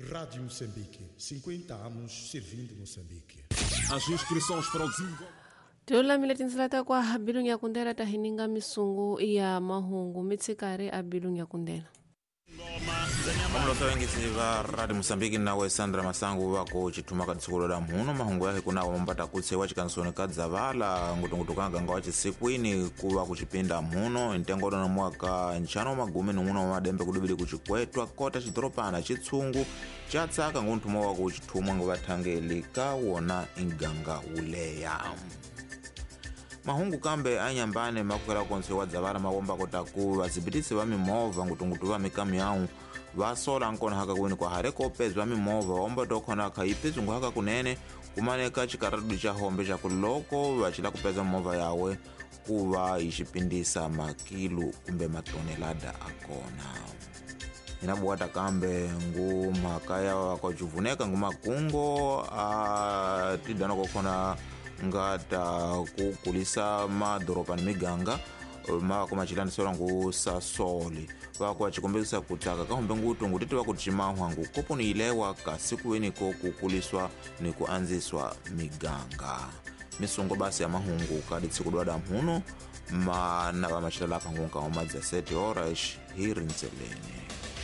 Rádio Moçambique, 50 anos servindo Moçambique. As inscrições para o desenvolvimento. Tula miletinsilata kwa bilung ya kundela tahininga misungu ya mahungu mitsikari a bilung ya kundela. Vamulota wengisi va Radio Moçambique nawe Sandra Masangu wako chituma kaditsikulo la mhuno mahungu yake kuna wambata kutsewa chikansoni kadzavala ngutungutukanga ngawa chisikwini kuwa kuchipinda mhuno ntengo na mwaka nchano magume numuno wa madembe kudubili kuchikwetwa kota chidropana chitsungu chatsaka nguntumwa wako chitumwa nguvathangelika wona inganga uleya. Mahungu kambe anyambane makukela konse wadzavara mawomba kotaku vazibitisi va mimova ngutungutu va mikamu yawu vasola nkona haka kuwini kwa hareko pezi va mimova womba tokhona khaipizu ngu haka kunene kumaneka chikaradu cha hombe cha kuloko vachila kupeza mimova yawe kuva ichipindisa makilu kumbe matonelada akona. Inabuwata kambe ngu makaya wakojuvuneka ngu makungo tidana kokhona ngata kukulisa madoropa ni miganga mako machilani sola ngu sasoli wako wachikumbekisa kutaka kahombe ngutungu titi wakuchimahwa ngu kopo ni ilewa kasiku weniko kukuliswa ni kuanziswa miganga. Misungo basi ya mahungu kaditsi kudwada mhuno na wa machilala pangunga wa madza 7 horas hiri nzelene.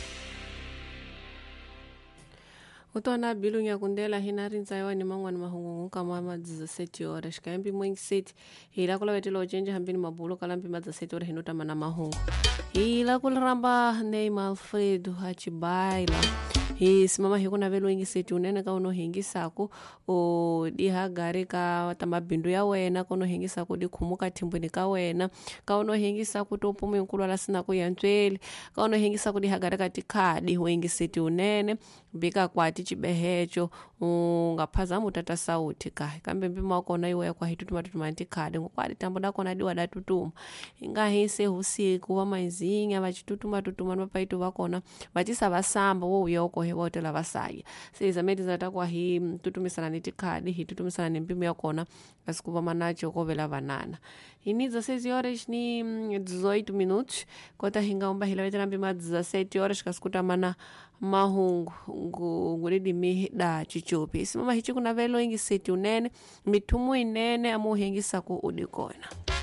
Utona bilung ya kundela hinarinza yawa ni mangwa ni mahungu kama madza 7 horas kaimbi mwengi seti hila kula wetilo ochenje hambini mabulo kalambi madza 7 horas hinota mana mahungu hila kula ramba Neymar Alfredo hachibaila simama hikuna velu ingi seti unene ka uno hingi saku o diha gari ka tamabindu ya wena ka uno hingi saku di khumuka timbuni ka wena ka uno hingi saku topumu yunkulu ala sina ku yantsweli ka uno hingi saku diha gari ka tikhadi wengi seti unene bika kwati chibehecho ngaphaza mutata sauti kahe kambe mpima wakona iwe kwa hitutuma tutuma tikhadi ngokwadi tambo dakona di wadatutuma inga hise usiku wa maizinga vachitutuma tutuma mapaito vakona vachisa vasamba wo uyoko wote la vasaya siza medi zatakwa hi tutumisana nitikhadi hi tutumisana nempimo yakona asikuva manacho kovela vanana hiniza 6 horas ni 18 minutos kota hingaomba hila vetera mpima 17 horas kasikuta mana mahungu ngulidi mihida chichopi simama hichi kuna velo ingi seti unene mitumu inene amu hingisa ku udikona.